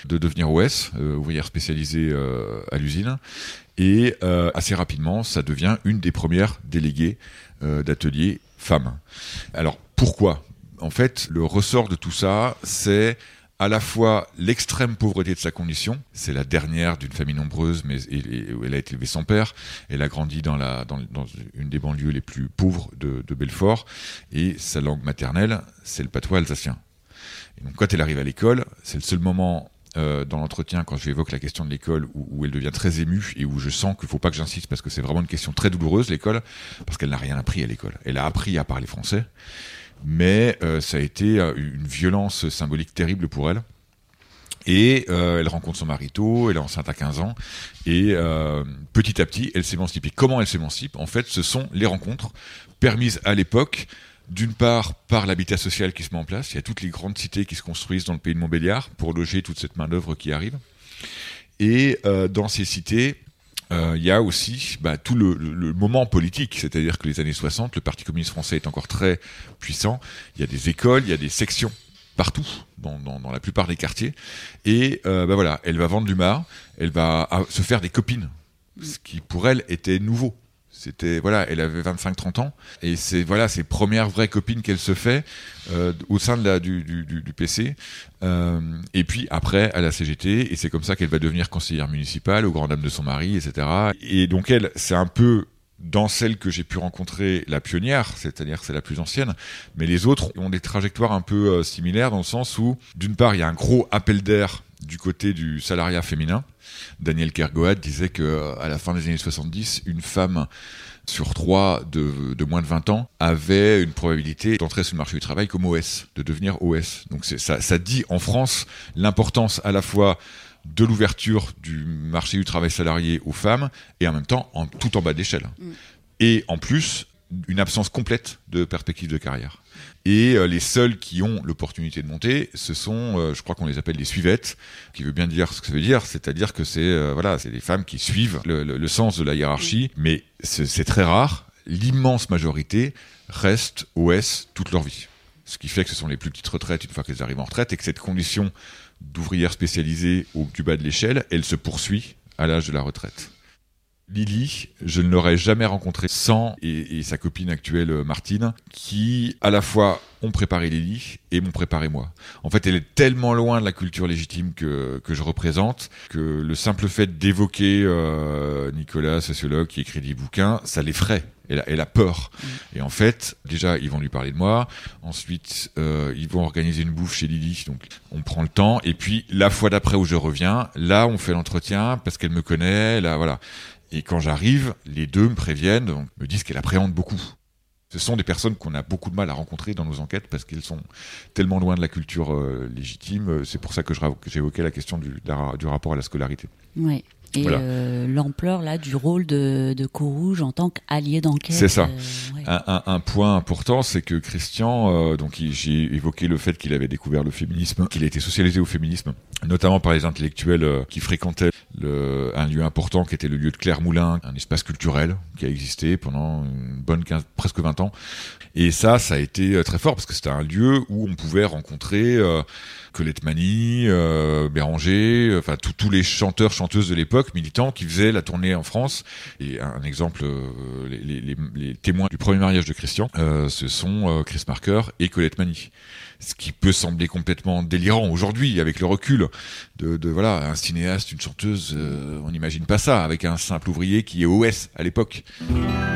de devenir OS, ouvrière spécialisée à l'usine. Et assez rapidement, ça devient une des premières déléguées d'atelier femmes. Alors, pourquoi ? En fait, le ressort de tout ça, c'est à la fois l'extrême pauvreté de sa condition. C'est la dernière d'une famille nombreuse, mais elle a été élevée sans père. Elle a grandi dans une des banlieues les plus pauvres de Belfort. Et sa langue maternelle, c'est le patois alsacien. Et donc, quand elle arrive à l'école, c'est le seul moment dans l'entretien, quand je lui évoque la question de l'école, où elle devient très émue et où je sens qu'il ne faut pas que j'insiste parce que c'est vraiment une question très douloureuse, l'école, parce qu'elle n'a rien appris à l'école. Elle a appris à parler français, mais ça a été une violence symbolique terrible pour elle. Et elle rencontre son mari tôt, elle est enceinte à 15 ans, et petit à petit, elle s'émancipe. Et comment elle s'émancipe ? En fait, ce sont les rencontres permises à l'époque, d'une part par l'habitat social qui se met en place. Il y a toutes les grandes cités qui se construisent dans le pays de Montbéliard pour loger toute cette main-d'œuvre qui arrive. Et dans ces cités, il y a aussi tout le moment politique, c'est-à-dire que les années 60, le Parti communiste français est encore très puissant. Il y a des écoles, il y a des sections partout, dans la plupart des quartiers. Et voilà, elle va vendre du mar, elle va se faire des copines, ce qui pour elle était nouveau. C'était, voilà, elle avait 25-30 ans, et c'est ses premières vraies copines qu'elle se fait au sein de du PC. Et puis après, à la CGT, et c'est comme ça qu'elle va devenir conseillère municipale, aux grandes dames de son mari, etc. Et donc elle, c'est un peu dans celle que j'ai pu rencontrer la pionnière, c'est-à-dire que c'est la plus ancienne, mais les autres ont des trajectoires un peu similaires, dans le sens où, d'une part, il y a un gros appel d'air du côté du salariat féminin. Daniel Kergoat disait qu'à la fin des années 70, une femme sur 3 de moins de 20 ans avait une probabilité d'entrer sur le marché du travail comme OS, de devenir OS. Donc ça dit en France l'importance à la fois de l'ouverture du marché du travail salarié aux femmes et en même temps tout en bas de l'échelle. Et en plus, une absence complète de perspective de carrière. Et les seuls qui ont l'opportunité de monter, ce sont, je crois qu'on les appelle les suivettes, qui veut bien dire ce que ça veut dire, c'est-à-dire que c'est des femmes qui suivent le sens de la hiérarchie, mais c'est très rare. L'immense majorité reste OS toute leur vie. Ce qui fait que ce sont les plus petites retraites une fois qu'elles arrivent en retraite, et que cette condition d'ouvrière spécialisée au plus bas de l'échelle, elle se poursuit à l'âge de la retraite. Lily, je ne l'aurais jamais rencontrée sans, et sa copine actuelle Martine, qui à la fois ont préparé Lily et m'ont préparé moi. En fait, elle est tellement loin de la culture légitime que je représente, que le simple fait d'évoquer Nicolas, sociologue, qui écrit des bouquins, ça l'effraie. Elle a peur. Et en fait, déjà, ils vont lui parler de moi. Ensuite, ils vont organiser une bouffe chez Lily. Donc, on prend le temps. Et puis, la fois d'après où je reviens, là, on fait l'entretien parce qu'elle me connaît. Là, voilà. Et quand j'arrive, les deux me préviennent, donc, me disent qu'elle appréhende beaucoup. Ce sont des personnes qu'on a beaucoup de mal à rencontrer dans nos enquêtes parce qu'elles sont tellement loin de la culture légitime. C'est pour ça que j'évoquais la question du rapport à la scolarité. Oui. Et voilà. L'ampleur là du rôle de Courrouge en tant qu'allié d'enquête. C'est ça. Ouais. Un point important, c'est que Christian, j'ai évoqué le fait qu'il avait découvert le féminisme, qu'il a été socialisé au féminisme, notamment par les intellectuels qui fréquentaient un lieu important qui était le lieu de Claire Moulin, un espace culturel qui a existé pendant une bonne presque 20 ans. Et ça a été très fort parce que c'était un lieu où on pouvait rencontrer Colette Mani, Béranger, enfin tous les chanteurs, chanteuses de l'époque, militants, qui faisaient la tournée en France. Et un exemple, les témoins du premier mariage de Christian, ce sont Chris Marker et Colette Mani. Ce qui peut sembler complètement délirant aujourd'hui, avec le recul voilà, un cinéaste, une chanteuse, on n'imagine pas ça, avec un simple ouvrier qui est OS à l'époque.